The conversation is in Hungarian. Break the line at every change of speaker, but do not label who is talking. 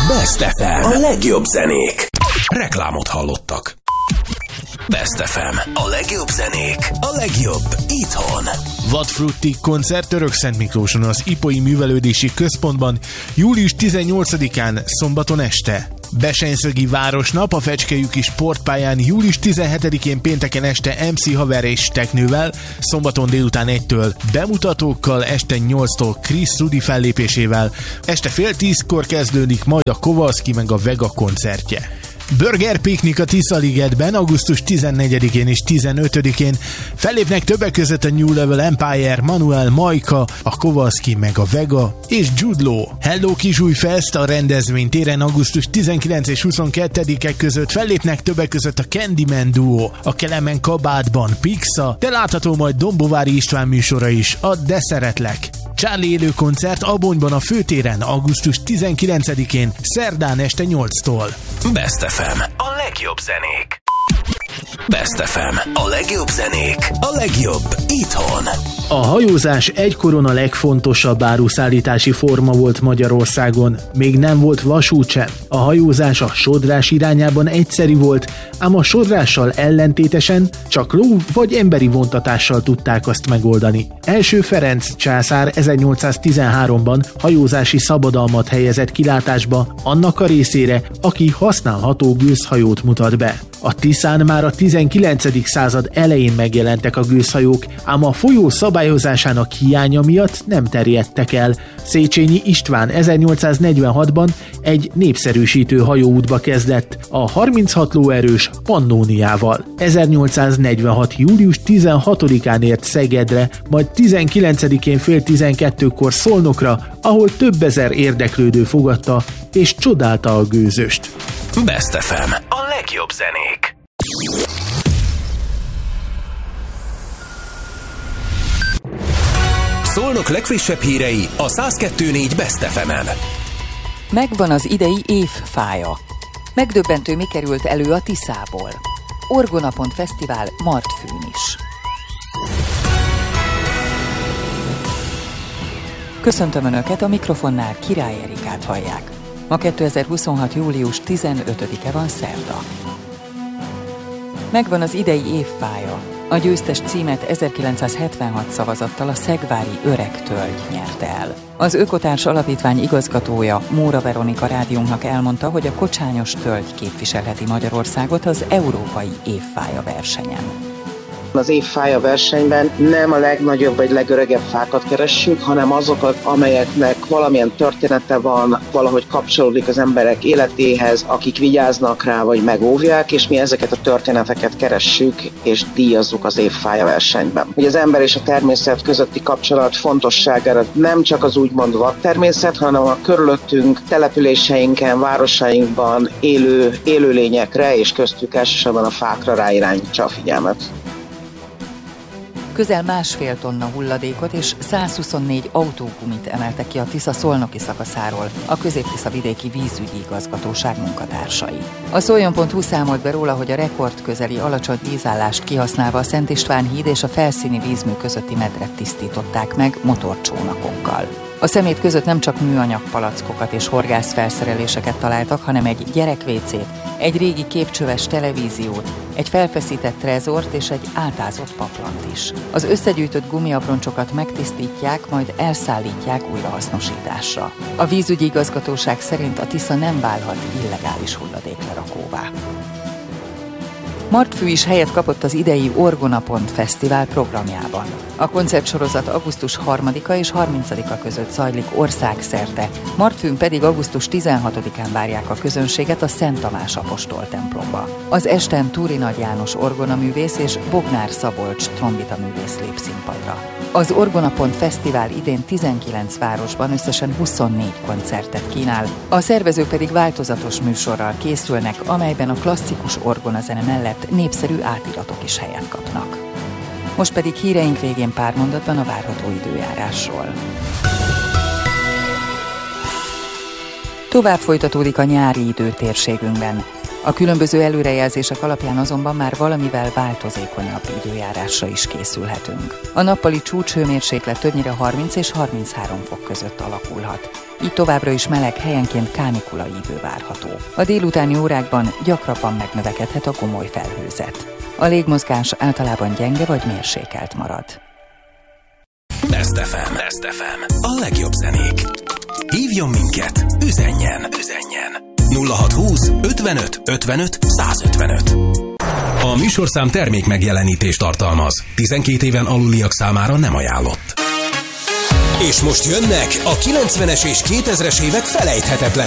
Best FM. A legjobb zenék. Reklámot hallottak. Best FM. A legjobb zenék. A legjobb itthon.
Vadfrutti koncert Törökszentmiklóson az Ipoly Művelődési Központban július 18-án szombaton este. Besenyszögi Városnap a Fecskelyüki Sportpályán július 17-én pénteken este MC Haver és Teknővel, szombaton délután 1-től bemutatókkal, este 8-tól Chris Rudi fellépésével, este fél 10-kor kezdődik majd a Kowalski meg a Vega koncertje. Burger Picnic a Tiszaligetben augusztus 14-én és 15-én fellépnek többek között a New Level Empire, Manuel Majka, a Kowalski meg a Vega és Jude Law. Hello Kizsújfest a rendezvénytéren augusztus 19 és 22-e között fellépnek többek között a Candyman Duo, a Kelemen Kabátban Pixa, de látható majd Dombovári István műsora is, a De Szeretlek. Charlie élő koncert Abonyban a Főtéren augusztus 19-én szerdán este 8-tól.
Best FM. A legjobb zenék. Best FM. A legjobb zenék. A legjobb itthon.
A hajózás egykoron a legfontosabb áruszállítási forma volt Magyarországon. Még nem volt vasút sem. A hajózás a sodrás irányában egyszeri volt, ám a sodrással ellentétesen csak ló vagy emberi vontatással tudták azt megoldani. Első Ferenc császár 1813-ban hajózási szabadalmat helyezett kilátásba annak a részére, aki használható gőzhajót mutat be. A Tiszán már a 19. század elején megjelentek a gőzhajók, ám a folyó szabályozásának hiánya miatt nem terjedtek el. Széchenyi István 1846-ban egy népszerűsítő hajóútba kezdett, a 36 lóerős Pannóniával. 1846. július 16-án ért Szegedre, majd 19-én fél 12-kor Szolnokra, ahol több ezer érdeklődő fogadta és csodálta a gőzöst.
Best FM. A legjobb zenék. Szolnok legfrissebb hírei a 102.4 Best FM-en.
Megvan az idei évfája. Megdöbbentő, mi került elő a Tiszából. Orgonapont Fesztivál Martfűn is. Köszöntöm Önöket, a mikrofonnál Király Erikát hallják. Ma 2026. július 15-e van, szerda. Megvan az idei évfája. A győztes címet 1976 szavazattal a szegvári Öreg Tölgy nyerte el. Az Ökotárs Alapítvány igazgatója, Móra Veronika rádiónknak elmondta, hogy a kocsányos tölgy képviselheti Magyarországot az Európai Évfája versenyen.
Az évfája versenyben nem a legnagyobb vagy legöregebb fákat keressük, hanem azokat, amelyeknek valamilyen története van, valahogy kapcsolódik az emberek életéhez, akik vigyáznak rá vagy megóvják, és mi ezeket a történeteket keressük és díjazzuk az évfája versenyben. Ugye az ember és a természet közötti kapcsolat fontosságára nem csak az úgymond vadtermészet, hanem a körülöttünk, településeinken, városainkban élő élőlényekre és köztük elsősorban a fákra ráirányítsa a figyelmet.
Közel 1,5 tonna hulladékot és 124 autógumit emeltek ki a Tisza szolnoki szakaszáról a Közép-Tisza vidéki vízügyi igazgatóság munkatársai. A Szoljon.hu számolt be róla, hogy a rekordközeli alacsony vízállást kihasználva a Szent István híd és a felszíni vízmű közötti medret tisztították meg motorcsónakokkal. A szemét között nem csak műanyag palackokat és horgászfelszereléseket találtak, hanem egy gyerekvécét, egy régi képcsöves televíziót, egy felfeszített trezort és egy átázott paplant is. Az összegyűjtött gumiabroncsokat megtisztítják, majd elszállítják újrahasznosításra. A vízügyi igazgatóság szerint a Tisza nem válhat illegális hulladéklerakóvá. Martfű is helyet kapott az idei Orgonapont Fesztivál programjában. A koncertsorozat augusztus 3-a és 30-a között zajlik országszerte, Martfűn pedig augusztus 16-án várják a közönséget a Szent Tamás apostol templomba. Az esten Túri Nagy János orgonaművész és Bognár Szabolcs trombitaművész lép színpadra. Az Orgonapont Fesztivál idén 19 városban összesen 24 koncertet kínál, a szervezők pedig változatos műsorral készülnek, amelyben a klasszikus orgonazene mellett népszerű átiratok is helyet kapnak. Most pedig híreink végén pár mondatban a várható időjárásról. Tovább folytatódik a nyári idő térségünkben. A különböző előrejelzések alapján azonban már valamivel változékonyabb időjárásra is készülhetünk. A nappali csúcshőmérséklet többnyire 30 és 33 fok között alakulhat. így továbbra is meleg, helyenként kánikula ívő várható. A délutáni órákban gyakrabban megnövekedhet a gomoly felhőzet. A légmozgás általában gyenge vagy mérsékelt marad.
Best FM. A legjobb zenék. Hívjon minket, üzenjen. 0620 55 55 155. A műsorszám termék megjelenítést tartalmaz. 12 éven aluliak számára nem ajánlott. És most jönnek a 90-es és 2000-es évek felejthetetlen